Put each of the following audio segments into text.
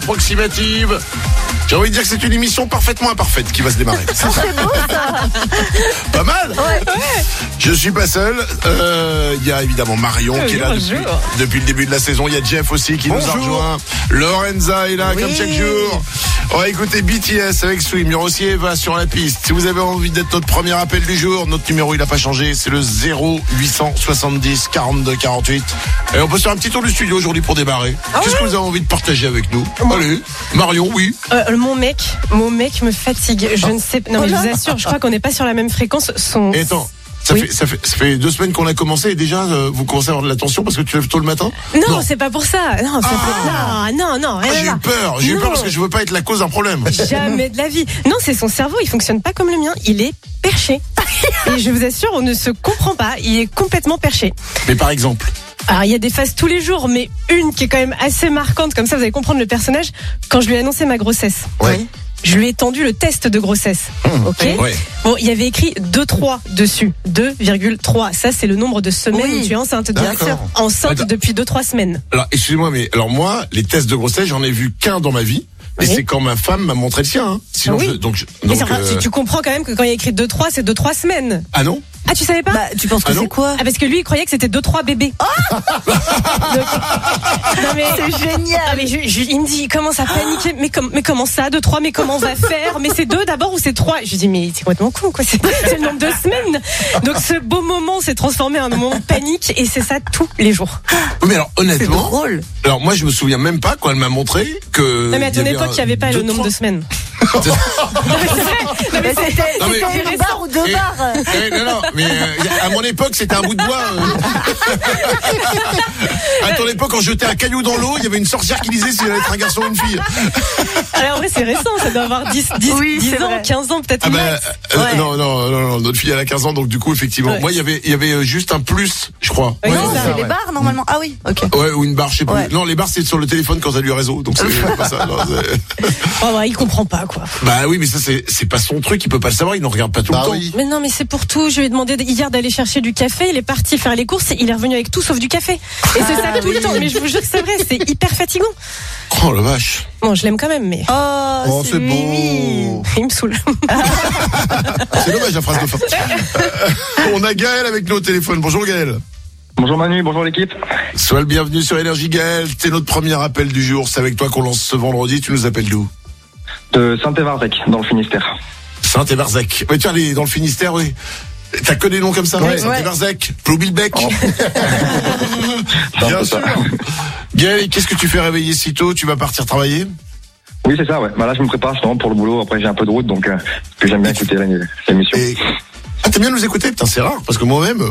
approximative. J'ai envie de dire que c'est une émission parfaitement imparfaite qui va se démarrer. C'est beau ça. Pas mal. Ouais. Je suis pas seul. Il y a évidemment Marion qui est là depuis le début de la saison. Il y a Jeff aussi qui nous a rejoint. Lorenza est là comme chaque jour. On va écouter BTS avec Swim. Il y aura aussi Eva sur la piste. Si vous avez envie d'être notre premier appel du jour, notre numéro il n'a pas changé. C'est le 0870 42 48. Et on peut se faire un petit tour du studio aujourd'hui pour démarrer. Qu'est-ce que vous avez envie de partager avec nous? Allez, Marion, oui. Mon mec me fatigue. Je ne sais pas. Non, mais je vous assure, je crois qu'on n'est pas sur la même fréquence. Et attends. Ça fait 2 semaines qu'on a commencé et déjà vous commencez à avoir de l'attention parce que tu lèves tôt le matin? Non, c'est pas pour ça. Non, non. J'ai eu peur parce que je veux pas être la cause d'un problème. Jamais de la vie. Non, c'est son cerveau, il fonctionne pas comme le mien. Il est perché. Et je vous assure, on ne se comprend pas. Il est complètement perché. Mais par exemple? Alors, il y a des phases tous les jours, mais une qui est quand même assez marquante, comme ça vous allez comprendre le personnage. Quand je lui ai annoncé ma grossesse. Ouais. Je lui ai tendu le test de grossesse. Ok. Ouais. Bon, il y avait écrit 2,3 dessus. 2,3. Ça, c'est le nombre de semaines où tu es enceinte. Bien sûr. Enceinte depuis 2-3 semaines. Alors, excusez-moi, mais alors moi, les tests de grossesse, j'en ai vu qu'un dans ma vie. Et c'est quand ma femme m'a montré le sien. Hein. Sinon, tu comprends quand même que quand il y a écrit 2-3, c'est 2-3 semaines. Ah non? Ah, tu savais pas? Bah, tu penses que c'est quoi? Ah, parce que lui, il croyait que c'était 2-3 bébés. Oh non, mais c'est génial. Ah, mais il me dit, il commence à paniquer. Mais comment ça, 2-3? Mais comment on va faire? Mais c'est 2 d'abord ou c'est 3? Je lui dis, mais c'est complètement con, quoi. C'est le nombre de semaines. Donc, ce beau moment s'est transformé en un moment de panique et c'est ça tous les jours. Mais alors, honnêtement. C'est drôle. Alors, moi, je me souviens même pas quand elle m'a montré que. Non, mais à ton époque, il n'y avait pas le nombre de semaines. Non, mais c'était une barre ou 2 barres. Non, mais à mon époque, c'était un bout de bois. À ton époque, quand je jetais un caillou dans l'eau, il y avait une sorcière qui disait s'il allait être un garçon ou une fille. Alors, en vrai, c'est récent, ça doit avoir 10 ans, 15 ans, peut-être. Non, notre fille, elle a 15 ans, donc du coup, effectivement. Moi, il y avait juste un plus, je crois. Non, c'est les barres, normalement. Ah oui, ok. Ouais, ou une barre, je sais plus. Ouais. Non, les barres, c'est sur le téléphone quand t'as du réseau, donc c'est pas ça. Il comprend pas, quoi. Bah oui, mais ça, c'est pas son truc, il peut pas le savoir, il ne regarde pas tout le temps. Oui. Mais non, mais c'est pour tout. Je lui ai demandé hier d'aller chercher du café, il est parti faire les courses, il est revenu avec tout sauf du café. Et c'est ça tout le temps. Mais je vous jure que c'est vrai, c'est hyper fatigant. Oh la vache. Bon, je l'aime quand même, mais. Oh, c'est beau. Il me saoule. C'est dommage la phrase de fin. On a Gaël avec nous au téléphone. Bonjour Gaël. Bonjour Manu, bonjour l'équipe. Sois le bienvenu sur Énergie Gaël. C'est notre premier appel du jour. C'est avec toi qu'on lance ce vendredi. Tu nous appelles d'où? De Saint-Évarzec, dans le Finistère. Saint-Évarzec. Ouais, tiens, dans le Finistère, oui. T'as que des noms comme ça? Ouais. Saint-Évarzec, Ploubilbec. Oh. Bien sûr. Gaël, qu'est-ce que tu fais réveiller si tôt? Tu vas partir travailler? Oui, c'est ça, ouais. Bah là, je me prépare justement pour le boulot. Après, j'ai un peu de route, donc j'aime bien écouter l'émission. Ah, t'aimes bien nous écouter? Putain, c'est rare, parce que moi-même.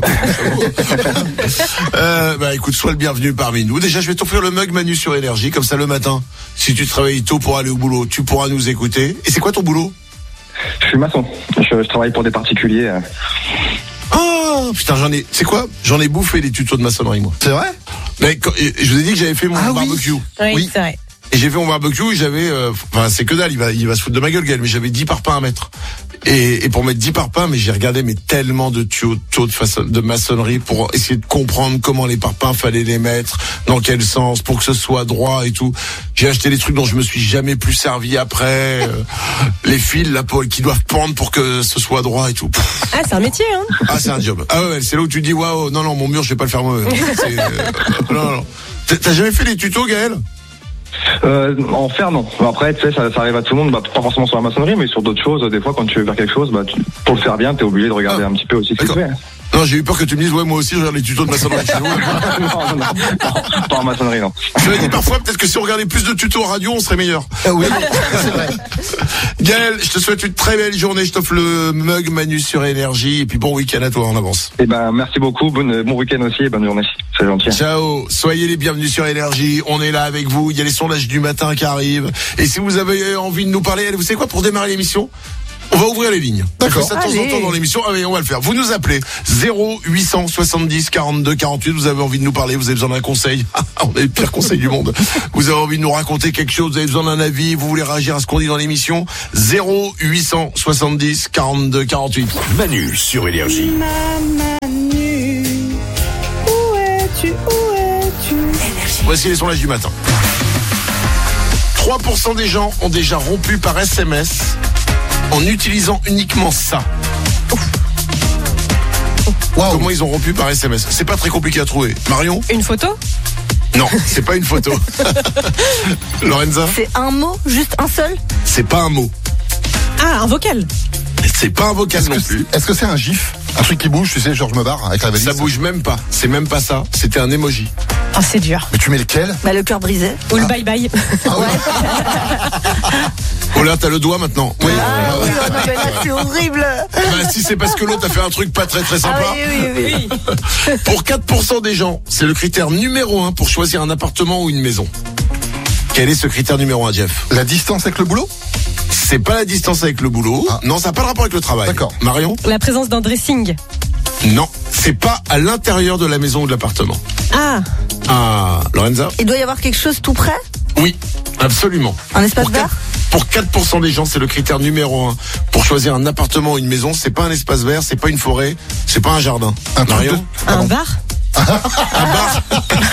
Bah, écoute, sois le bienvenu parmi nous. Déjà, je vais t'offrir le mug Manu sur Énergie, comme ça le matin. Si tu travailles tôt pour aller au boulot, tu pourras nous écouter. Et c'est quoi ton boulot? Je suis maçon. Je travaille pour des particuliers. Oh, putain, j'en ai bouffé des tutos de maçonnerie, moi. C'est vrai? Mais je vous ai dit que j'avais fait mon barbecue. Oui, c'est vrai. Et j'ai fait mon barbecue, j'avais, c'est que dalle, il va se foutre de ma gueule, Gaël, mais j'avais 10 parpaings à mettre. Et pour mettre 10 parpaings, mais j'ai regardé tellement de tutos de maçonnerie pour essayer de comprendre comment les parpaings fallait les mettre, dans quel sens, pour que ce soit droit et tout. J'ai acheté des trucs dont je me suis jamais plus servi après, les fils, là, qui doivent pendre pour que ce soit droit et tout. Ah, c'est un métier, hein. Ah, c'est un job. Ah ouais, c'est là où tu dis, waouh, non, mon mur, je vais pas le faire moi-même. Non. T'as jamais fait les tutos, Gaël? En faire, non. Après, tu sais, ça arrive à tout le monde, pas forcément sur la maçonnerie, mais sur d'autres choses. Des fois, quand tu veux faire quelque chose, pour le faire bien, t'es obligé de regarder un petit peu aussi ce que tu fais. Non, j'ai eu peur que tu me dises, ouais, moi aussi, je regarde les tutos de maçonnerie chez nous. Non, pas en maçonnerie, non. Je l'ai dit parfois, peut-être que si on regardait plus de tutos en radio, on serait meilleur. Oui, c'est vrai. Gaël, je te souhaite une très belle journée. Je t'offre le mug Manu sur Énergie. Et puis bon week-end à toi en avance. Eh ben, merci beaucoup. Bon week-end aussi et bonne journée. C'est gentil. Ciao. Soyez les bienvenus sur Énergie. On est là avec vous. Il y a les sondages du matin qui arrivent. Et si vous avez envie de nous parler, vous savez quoi, pour démarrer l'émission? On va ouvrir les lignes. D'accord. Ça de temps en temps dans l'émission. Ah oui, on va le faire. Vous nous appelez 0870 42 48. Vous avez envie de nous parler. Vous avez besoin d'un conseil. On a le pire conseil du monde. Vous avez envie de nous raconter quelque chose. Vous avez besoin d'un avis. Vous voulez réagir à ce qu'on dit dans l'émission. 0870 42 48. Manu sur Énergie. Manu, où es-tu? Voici les sondages du matin. 3% des gens ont déjà rompu par SMS en utilisant uniquement ça. Wow. Comment ils ont rompu par SMS? C'est pas très compliqué à trouver. Marion? Une photo? Non, c'est pas une photo. Lorenza? C'est un mot, juste un seul? C'est pas un mot. Ah, un vocal. C'est pas un vocal non plus. Est-ce que c'est un gif? Un truc qui bouge, tu sais, genre je me barre avec la valise. Ça bouge même pas. C'est même pas ça. C'était un emoji. Ah, c'est dur. Mais tu mets lequel? Bah, le cœur brisé. Ou le bye-bye. Oh là, t'as le doigt maintenant. Oui. Ah oui, non, mais là, c'est horrible. Bah, si c'est parce que l'autre a fait un truc pas très très sympa. Ah oui. Pour 4% des gens, c'est le critère numéro 1 pour choisir un appartement ou une maison. Quel est ce critère numéro 1, Jeff? La distance avec le boulot? C'est pas la distance avec le boulot. Ah. Non, ça n'a pas de rapport avec le travail. D'accord. Marion? La présence d'un dressing. Non, c'est pas à l'intérieur de la maison ou de l'appartement. Ah, Ah, Lorenza? Il doit y avoir quelque chose tout près? Oui, absolument. Un espace Pour vert? Pour 4% des gens, c'est le critère numéro 1 pour choisir un appartement ou une maison. C'est pas un espace vert, c'est pas une forêt, c'est pas un jardin. Marion? un bar. Un bar?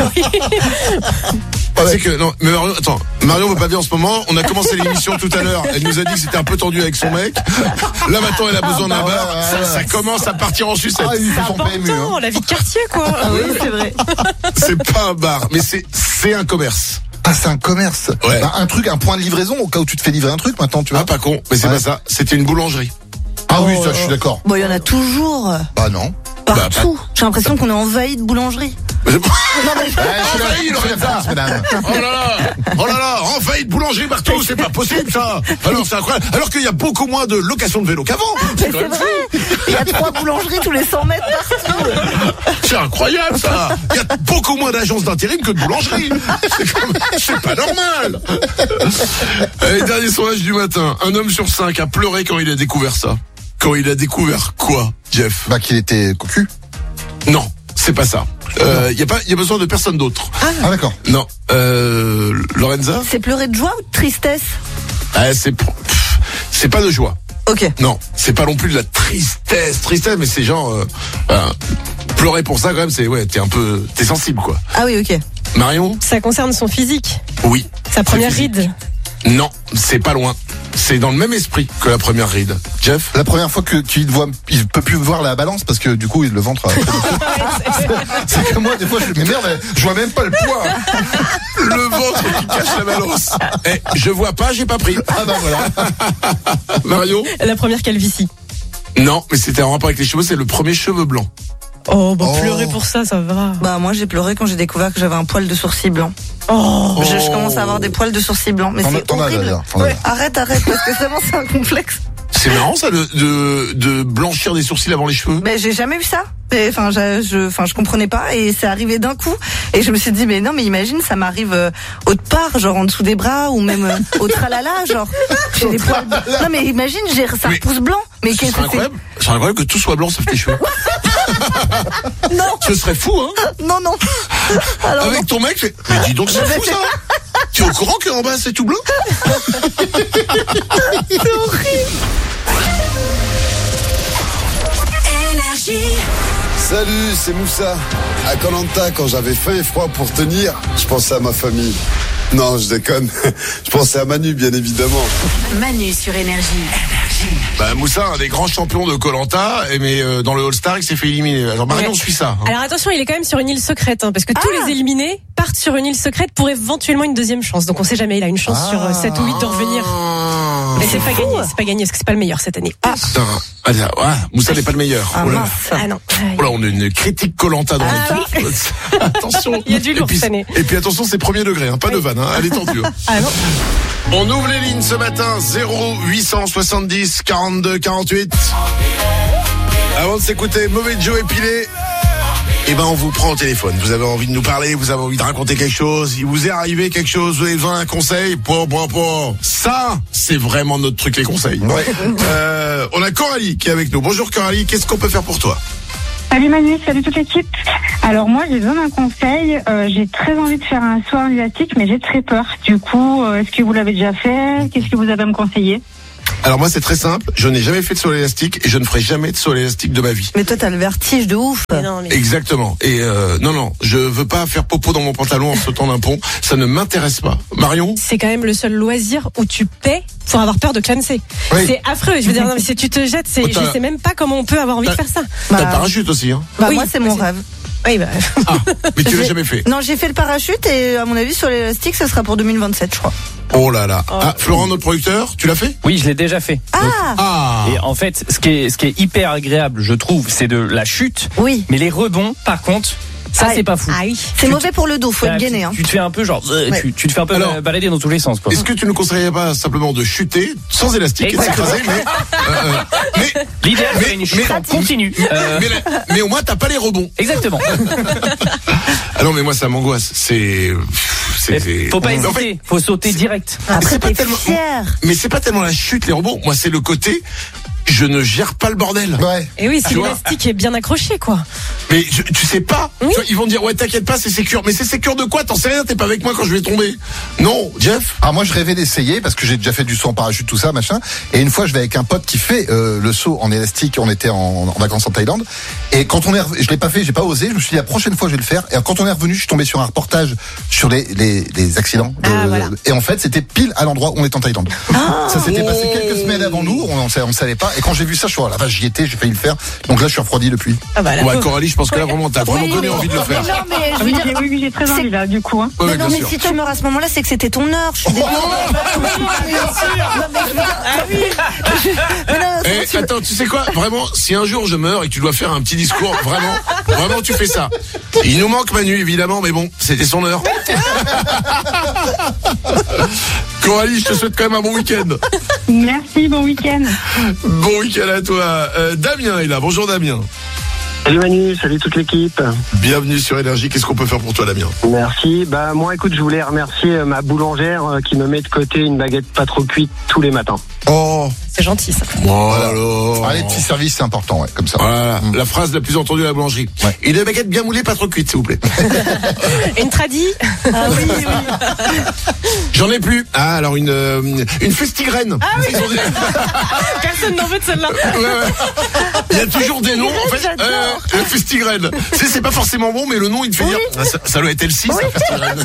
C'est que non, mais Marion veut pas dire en ce moment. On a commencé l'émission tout à l'heure. Elle nous a dit que c'était un peu tendu avec son mec. Là maintenant, elle a besoin d'un bar. Ça commence à partir en sucette. Ah, il fait son PMU. Important, la vie de quartier, quoi. Ah oui, c'est vrai. C'est pas un bar, mais c'est un commerce. Ah, c'est un commerce. Ouais. Bah, un truc, un point de livraison au cas où tu te fais livrer un truc maintenant, tu vois. Ah, pas con, mais c'est Ouais. pas ça. C'était une boulangerie. Ah oui, ça, je suis d'accord. Bon, il y en a toujours. Bah non. Partout. J'ai l'impression qu'on est envahi de boulangeries. Envahi, Lorenza. Oh là là, envahi de boulangerie partout, c'est pas possible ça. Alors c'est incroyable. Alors qu'il y a beaucoup moins de location de vélo qu'avant. Mais c'est vrai. Il y a 3 boulangeries tous les 100 mètres partout. C'est incroyable ça. Il y a beaucoup moins d'agences d'intérim que de boulangeries. C'est pas normal. Allez, dernier sondage du matin. Un homme sur 5 a pleuré quand il a découvert ça. Quand il a découvert quoi, Jeff? Bah qu'il était cocu. Non, c'est pas ça. Il y a besoin de personne d'autre. Ah d'accord. Non. Lorenza? C'est pleurer de joie ou de tristesse? Ah, c'est pas de joie. Ok. Non, c'est pas non plus de la tristesse, mais c'est genre pleurer pour ça quand même, t'es sensible quoi. Ah oui, ok. Marion? Ça concerne son physique. Oui. Sa première C'est physique. ride. Non, c'est pas loin. C'est dans le même esprit que la première ride. Jeff? La première fois que tu vois, il peut plus voir la balance parce que du coup, le ventre. C'est que moi, des fois, je me dis, merde, je vois même pas le poids. Le ventre qui cache la balance. Je vois pas, j'ai pas pris. Ah bah voilà. Marion? La première calvitie. Non, mais c'était en rapport avec les cheveux, c'est le premier cheveu blanc. Oh, bah Oh. pleurer pour ça, ça va. Bah, moi, j'ai pleuré quand j'ai découvert que j'avais un poil de sourcil blanc. Oh. Je commence à avoir des poils de sourcils blancs. Mais c'est T'en as horrible. d'ailleurs. Ouais, arrête, parce que vraiment, c'est un complexe. C'est marrant ça de blanchir des sourcils avant les cheveux. Mais j'ai jamais vu ça. Enfin, je comprenais pas et c'est arrivé d'un coup. Et je me suis dit, mais non, mais imagine, ça m'arrive autre part, genre en dessous des bras ou même au tralala, genre. J'ai des poils. Non, mais imagine, ça repousse blanc. Mais Ce qu'est-ce serait que c'est? incroyable. Ce serait incroyable que tout soit blanc sauf tes cheveux. Non, Ce serait fou, hein. non. Alors, Avec ton mec, mais dis donc c'est fou ça. Tu es au courant qu'en bas c'est tout blanc? c'est horrible. Salut, c'est Moussa. À Koh Lanta, quand j'avais faim et froid pour tenir, je pensais à ma famille. Non, je déconne. Je pensais à Manu, bien évidemment. Manu sur Énergie. Bah Moussa, un des grands champions de Koh-Lanta, mais dans le All-Star, il s'est fait éliminer. Alors Marion suit ça. Hein. Alors attention, il est quand même sur une île secrète, parce que tous les éliminés partent sur une île secrète pour éventuellement une deuxième chance. Donc on sait jamais, il a une chance sur 7 ou 8 de revenir. Mais c'est pas gagné, parce que c'est pas le meilleur cette année. Putain, Moussa n'est pas le meilleur. Ah, Oh là. mince. Ah non. Oh là, on a une critique Koh-Lanta dans l'équipe. Attention. Il y a du lourd cette année. Et puis attention, c'est premier degré, hein, pas de vanne, hein, elle est tendue. Hein. Ah non. On ouvre les lignes ce matin, 0870 42 48. Avant de s'écouter Mauvais Joe épilé, eh ben on vous prend au téléphone. Vous avez envie de nous parler, vous avez envie de raconter quelque chose, il vous est arrivé quelque chose, vous avez besoin d'un conseil, ça, c'est vraiment notre truc, les conseils. Ouais. On a Coralie qui est avec nous. Bonjour Coralie, qu'est-ce qu'on peut faire pour toi? Salut Manu, salut toute l'équipe. Alors moi j'ai besoin d'un conseil, j'ai très envie de faire un saut en élastique mais j'ai très peur. Du coup, est-ce que vous l'avez déjà fait? Qu'est-ce que vous avez à me conseiller? Alors moi c'est très simple, je n'ai jamais fait de saut à l'élastique et je ne ferai jamais de saut à l'élastique de ma vie. Mais toi, t'as le vertige de ouf. Exactement. Et non, je veux pas faire popo dans mon pantalon en sautant d'un pont. Ça ne m'intéresse pas. Marion ? C'est quand même le seul loisir où tu paies pour avoir peur de clamser. Oui. C'est affreux. Je veux dire, non, mais si tu te jettes, je sais même pas comment on peut avoir envie de faire ça. T'as le parachute aussi, hein ? Bah, Oui, moi, c'est mon aussi. rêve. Oui, bah. Ah, mais tu l'as jamais fait. Non, j'ai fait le parachute et à mon avis, sur l'élastique, ça sera pour 2027, je crois. Oh là là. Ah, Florent, notre producteur, tu l'as fait ? Oui, je l'ai déjà fait. Ah. Et en fait, ce qui est hyper agréable, je trouve, c'est de la chute. Oui. Mais les rebonds, par contre, ça, c'est pas fou. Ah oui. C'est mauvais pour le dos, faut être gainé. Hein. Tu te fais un peu genre, Ouais. tu te fais un peu Alors, balader dans tous les sens, quoi. Est-ce que tu ne conseillerais pas simplement de chuter sans élastique et de s'écraser, mais L'idéal, c'est une chute en continu. mais au moins t'as pas les rebonds. Exactement. Ah non mais moi ça m'angoisse. C'est Faut pas En fait, hésiter, faut sauter direct. Après, c'est pas t'es tellement- fier. mais c'est pas tellement la chute, les rebonds. Moi c'est le côté. Je ne gère pas le bordel. Ouais. Et oui, si Tu vois. l'élastique est bien accroché, quoi. Mais tu sais pas. Oui. Tu vois, ils vont dire ouais t'inquiète pas c'est sécure. Mais c'est sécure de quoi? T'en sais rien. T'es pas avec moi quand je vais tomber. Non, Jeff. Ah, moi, je rêvais d'essayer parce que j'ai déjà fait du saut en parachute, tout ça, machin. Et une fois, je vais avec un pote qui fait le saut en élastique. On était en vacances en Thaïlande. Et quand je l'ai pas fait, j'ai pas osé. Je me suis dit la prochaine fois, je vais le faire. Et quand on est revenu, je suis tombé sur un reportage sur les accidents. Voilà. Et en fait, c'était pile à l'endroit où on est en Thaïlande. Ça s'était passé quelques semaines avant nous. On savait pas. Et quand j'ai vu ça, je suis la vache, j'y étais, j'ai failli le faire. Donc là, je suis refroidi depuis. Ah bah, la Ouais, pauvre. Coralie, je pense que là vraiment t'as vraiment donné envie de le faire. Non, mais je veux Oui, dire. j'ai très envie là, du coup. Hein. Ouais, Mais non, bien mais sûr. si tu meurs à ce moment-là, c'est que c'était ton heure. Je suis désolée. Eh, attends, tu sais quoi? Vraiment, si un jour je meurs et que tu dois faire un petit discours, vraiment tu fais ça. Il nous manque Manu, évidemment, mais bon, c'était son heure. Coralie, je te souhaite quand même un bon week-end. Merci, bon week-end. Bon week-end à toi. Damien est là. Bonjour Damien. Salut Manu, salut toute l'équipe. Bienvenue sur Énergie. Qu'est-ce qu'on peut faire pour toi, Damien? Merci. Bah moi, écoute, je voulais remercier ma boulangère qui me met de côté une baguette pas trop cuite tous les matins. Oh. C'est gentil, ça. Oh alors. Ah, les petits services, c'est important, ouais, comme ça. Voilà, la phrase la plus entendue à la boulangerie. Ouais. Et des baguettes bien moulées, pas trop cuites, s'il vous plaît. Et une tradie. Ah oui, oui. J'en ai plus. Ah, alors une festigraine. Ah oui. Personne n'en veut de celle-là. Ouais. Il y a toujours des noms. En fait, le festigraine. C'est pas forcément bon, mais le nom, il te fait dire. Ah, ça doit être Elsie, ça, festigraine.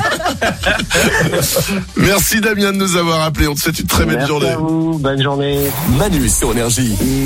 Merci Damien de nous avoir appelés. On te souhaite une très belle Merci journée. à vous, bonne journée. Manu sur Énergie.